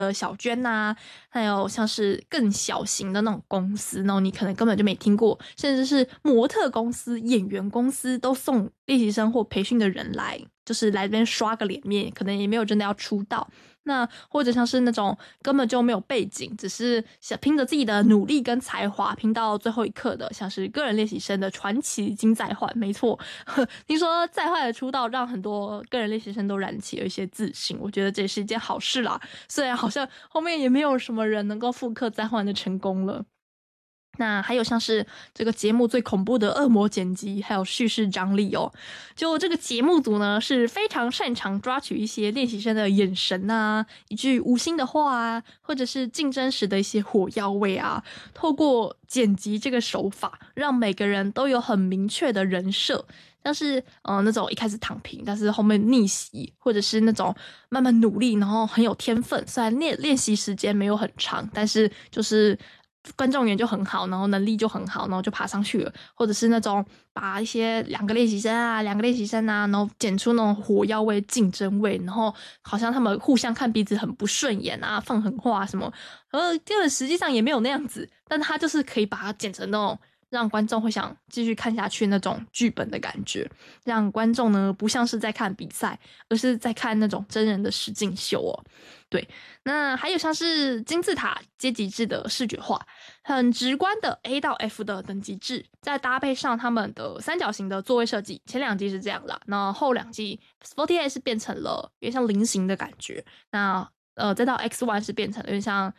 小娟啊，还有像是更小型的那种公司，然后你可能根本就没听过，甚至是模特公司、演员公司都送练习生或培训的人来，就是来这边刷个脸面，可能也没有真的要出道。那或者像是那种根本就没有背景，只是想拼着自己的努力跟才华拼到最后一刻的，像是个人练习生的传奇金在焕。没错，听说在焕的出道让很多个人练习生都燃起了一些自信，我觉得这也是一件好事啦。虽然好像后面也没有什么人能够复刻在焕的成功了。那还有像是这个节目最恐怖的恶魔剪辑，还有叙事张力哦。就这个节目组呢，是非常擅长抓取一些练习生的眼神啊，一句无心的话啊，或者是竞争时的一些火药味啊，透过剪辑这个手法，让每个人都有很明确的人设。像是那种一开始躺平，但是后面逆袭，或者是那种慢慢努力，然后很有天分，虽然练习时间没有很长，但是就是观众缘就很好，然后能力就很好，然后就爬上去了。或者是那种把一些两个练习生啊，然后剪出那种火药味、竞争味，然后好像他们互相看彼此很不顺眼啊，放狠话什么，根本实际上也没有那样子，但他就是可以把它剪成那种让观众会想继续看下去那种剧本的感觉，让观众呢不像是在看比赛，而是在看那种真人的实境秀哦。对，那还有像是金字塔阶级制的视觉化，很直观的 A 到 F 的等级制，再搭配上他们的三角形的座位设计，前2季是这样啦，那后2季 48是变成了有点像菱形的感觉，那再到 X1 是变成了有点像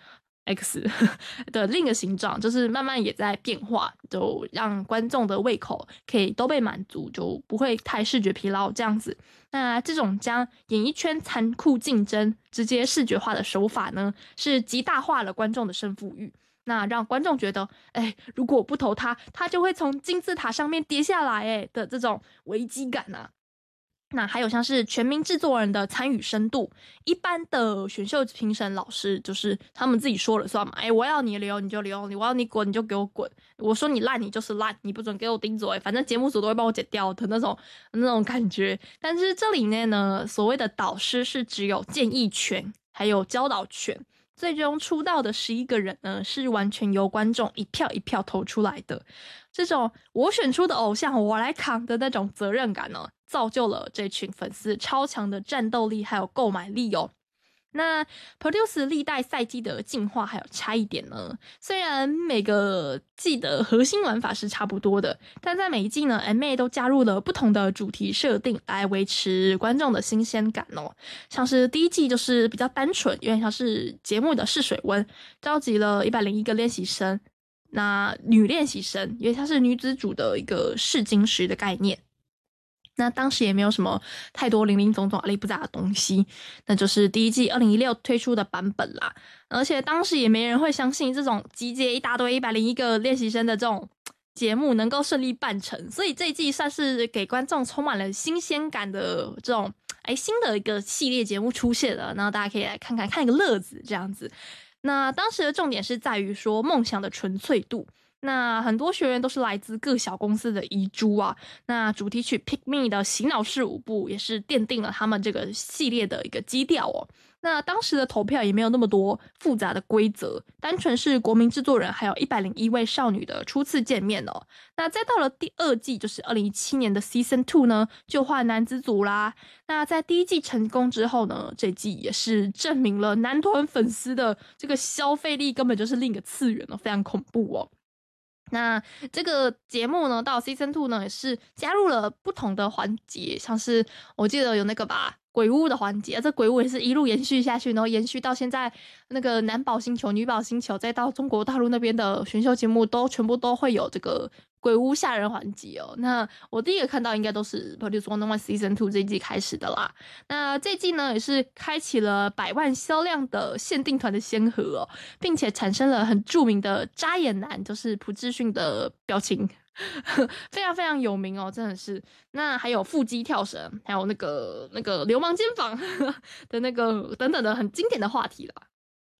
X 的另一个形状，就是慢慢也在变化，就让观众的胃口可以都被满足，就不会太视觉疲劳这样子。那这种将演艺圈残酷竞争直接视觉化的手法呢，是极大化了观众的胜负欲。那让观众觉得，如果我不投他，他就会从金字塔上面跌下来，的这种危机感啊。那还有像是全民制作人的参与深度，一般的选秀评审老师就是他们自己说了算嘛，我要你留你就留，我要你滚你就给我滚，我说你烂你就是烂，你不准给我顶嘴，反正节目组都会帮我剪掉的那种感觉。但是这里面呢，所谓的导师是只有建议权还有教导权，最终出道的11个人呢，是完全由观众一票一票投出来的。这种我选出的偶像我来扛的那种责任感呢，造就了这群粉丝超强的战斗力还有购买力哦。那 Produce 历代赛季的进化还有差异点呢，虽然每个季的核心玩法是差不多的，但在每一季呢 MA 都加入了不同的主题设定来维持观众的新鲜感哦。像是第1季就是比较单纯，有点像是节目的试水温，召集了101个练习生，那女练习生因为它是女子组的一个试金石的概念。那当时也没有什么太多零零总总阿里不杂的东西，那就是第1季2016推出的版本啦。而且当时也没人会相信这种集结一大堆101个练习生的这种节目能够顺利办成，所以这一季算是给观众充满了新鲜感的这种新的一个系列节目出现了，然后大家可以来看一个乐子这样子。那当时的重点是在于说梦想的纯粹度，那很多学员都是来自各小公司的遗珠啊。那主题曲 Pick Me 的洗脑式舞步也是奠定了他们这个系列的一个基调哦。那当时的投票也没有那么多复杂的规则，单纯是国民制作人还有101位少女的初次见面哦。那再到了第2季，就是2017年的 Season 2呢，就换男子组啦。那在第1季成功之后呢，这季也是证明了男团粉丝的这个消费力根本就是另一个次元哦，非常恐怖哦。那这个节目呢，到 Season 2呢，也是加入了不同的环节，像是我记得有那个鬼屋的环节，这鬼屋也是一路延续下去，然后延续到现在那个男宝星球、女宝星球，再到中国大陆那边的选秀节目，全部都会有这个鬼屋吓人环节哦。那我第一个看到应该都是 Produce 101 Season 2这一季开始的啦。那这一季呢，也是开启了100万销量的限定团的先河哦，并且产生了很著名的扎眼男，就是朴智勋的表情。非常非常有名哦，真的是。那还有腹肌跳绳，还有那个流氓肩膀的那个等等的很经典的话题啦。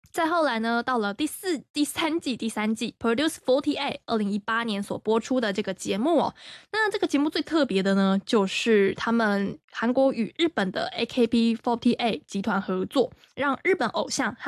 再后来呢，到了第三季Produce 48 2018年所播出的这个节目哦。那这个节目最特别的呢，就是他们韩国与日本的 AKB48 集团合作，让日本偶像